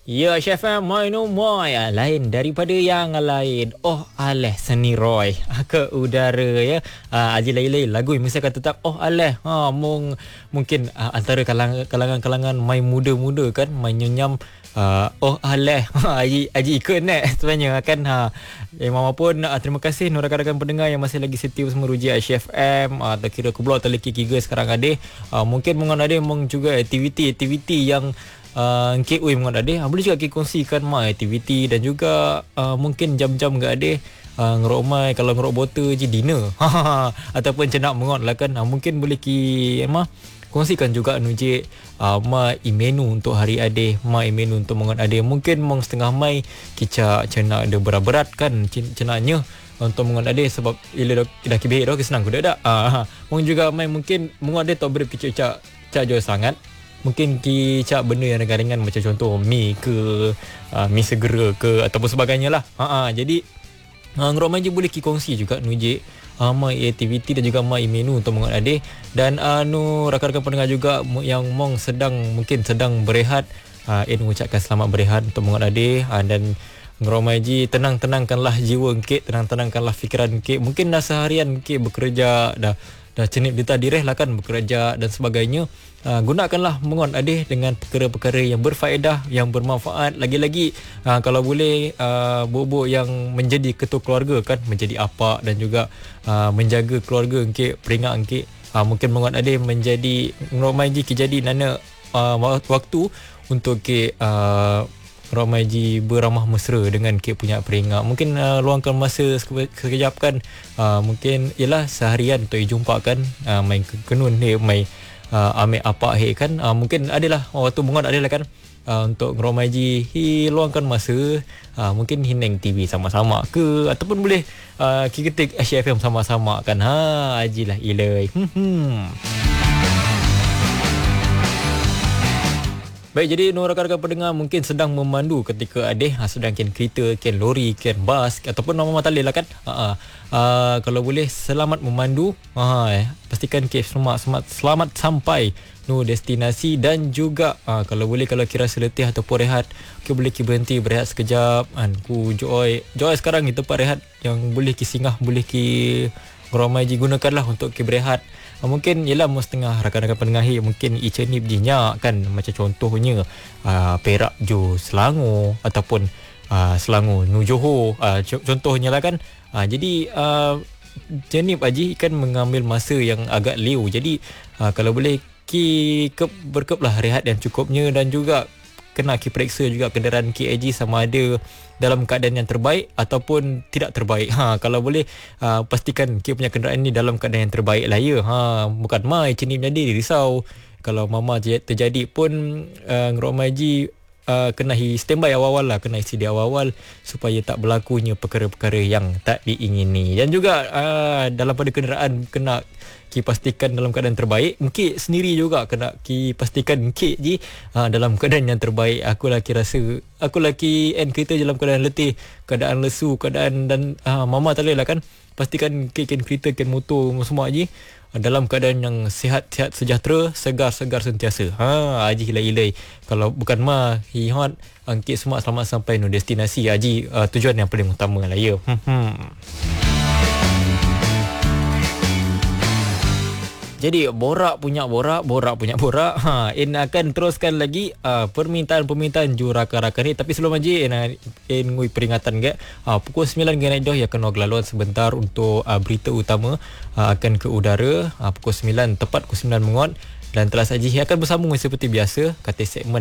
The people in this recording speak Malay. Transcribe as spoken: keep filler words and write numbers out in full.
Ya, Chef Mai no mai lain daripada yang lain. Oh, aleh seni Roy ke udara ya. Uh, Aji Lailai lagu yang mesti akan tetap oh aleh. Ha mung, mungkin uh, antara kalangan kalangan-kalangan mai muda-muda kan mai nyonyam uh, oh aleh. Aji Aji ikut nek sebenarnya kan ha. Eh, mama pun uh, terima kasih nur rakan-rakan pendengar yang masih lagi setia meruji Aisyah F M uh, tak kira ke blog teleki kiga sekarang ada. Uh, mungkin mungkin ada mung juga aktiviti-aktiviti yang Uh, Encik Ui mengat ada, boleh juga kita kongsikan mai aktiviti dan juga uh, mungkin jam-jam enggak ada uh, ngerok mai kalau ngerok botol je dinner ataupun cenak mengot lah kan. Uh, mungkin boleh ki emah kongsikan juga nuji uh, mai menu untuk hari ade, mai menu untuk mengot ade. Mungkin mong setengah mai kita cenak ada berat-berat kan cenaknya untuk mengot ade sebab ila dah kibeh dah senang kuda dak. Ah uh, mong juga mai mungkin mengot ade tak beri kicak cak cak jo sangat. Mungkin kita benda yang ringan-ringan macam contoh mi ke uh, mi segera ke ataupun sebagainya lah. Ha uh, jadi uh, ngerok mai je boleh ki kongsi juga nuji uh, mai aktiviti dan juga mai menu untuk mengat ade dan uh, nu rakan-rakan pendengar juga yang mong sedang mungkin sedang berehat uh, eh mengucapkan selamat berehat untuk mengat ade uh, dan ngerok mai je tenang-tenangkanlah jiwa engkit, tenang-tenangkanlah fikiran engkit. Mungkin dah seharian engkit bekerja dah dah cenip dita direh lah kan bekerja dan sebagainya. Uh, gunakanlah mengon adeh dengan perkara-perkara yang berfaedah, yang bermanfaat. Lagi-lagi uh, kalau boleh uh, bobok yang menjadi ketua keluarga kan, menjadi apa dan juga uh, menjaga keluarga engkit, peringat engkit. Uh, mungkin mengon adeh menjadi ngomai ji jadi nana uh, waktu untuk ke uh, ramai ji beramah mesra dengan ke punya peringat. Mungkin uh, luangkan masa sekejap kan. Uh, mungkin ialah seharian untuk jumpa kan uh, main kenun ni main uh, ambil apa he kan. Uh, mungkin adalah waktu mengon adalah kan uh, untuk ramai ji hi luangkan masa uh, mungkin hineng T V sama-sama ke ataupun boleh uh, ketik Aisyah F M sama-sama kan. Ha ajilah ilai. Hmm. Baik, jadi nur rakan-rakan pendengar mungkin sedang memandu ketika adeh ha, sedang ken kereta, ken lori, ken bas ataupun nama matalil lah kan. Ha, ha. Uh, kalau boleh selamat memandu. Ha, eh. Pastikan ke selamat, selamat selamat sampai nu destinasi dan juga uh, kalau boleh kalau kira seletih ataupun rehat, okay, boleh ki berhenti berehat sekejap kan. Ku joy. Joy sekarang ni tempat rehat yang boleh ki singgah, boleh ki ramai ji gunakanlah untuk ki berehat. Uh, mungkin ialah mu setengah rakan-rakan pendengar mungkin icenip jinya kan macam contohnya uh, Perak jo Selangor ataupun uh, Selangor nu Johor uh, contohnya lah kan. Uh, jadi uh, jenip aji kan mengambil masa yang agak liu. Jadi uh, kalau boleh ki ke berkeplah rehat yang cukupnya dan juga kena ki periksa juga kenderaan K I G sama ada dalam keadaan yang terbaik ataupun tidak terbaik. Ha, kalau boleh uh, pastikan ki punya kenderaan ni dalam keadaan yang terbaik lah ya. Ha, bukan mai cenim jadi risau kalau mama terjadi pun uh, ngerok mai ji uh, kena hi standby awal-awal lah, kena isi di awal-awal supaya tak berlakunya perkara-perkara yang tak diingini. Dan juga uh, dalam pada kenderaan kena ki pastikan dalam keadaan terbaik. Mungkin sendiri juga kena ki pastikan mungkin je uh, dalam keadaan yang terbaik. Aku laki rasa aku laki and kereta dalam keadaan letih, keadaan lesu, keadaan dan uh, mama tak boleh lah kan. Pastikan ken kereta, ken motor semua je uh, dalam keadaan yang sihat-sihat sejahtera, segar-segar sentiasa. Ha aji hilai-hilai. Kalau bukan mah hihat angkit semua selamat sampai no destinasi aji uh, tujuan yang paling utama lah ya. Hmm. Jadi borak punya borak, borak punya borak. Ha, in akan teruskan lagi uh, permintaan-permintaan ju rakan-rakan ni. Tapi sebelum aja in, in ngui peringatan ke uh, pukul sembilan gana dah ya kena gelaluan sebentar untuk uh, berita utama uh, akan ke udara uh, pukul sembilan tepat pukul sembilan mengot dan telah saji akan bersambung seperti biasa kata segmen